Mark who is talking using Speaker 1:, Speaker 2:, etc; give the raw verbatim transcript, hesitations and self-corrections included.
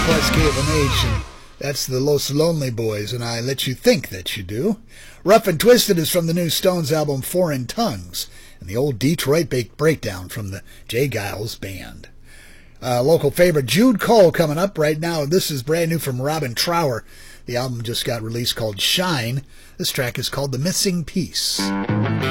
Speaker 1: Class K of an H, and that's the Los Lonely Boys, and I let you think that you do. Rough and Twisted is from the new Stones album Foreign Tongues, and the old Detroit Breakdown from the Jay Giles Band. Uh, local favorite Jude Cole coming up right now. This is brand new from Robin Trower. The album just got released called Shine. This track is called The Missing Piece.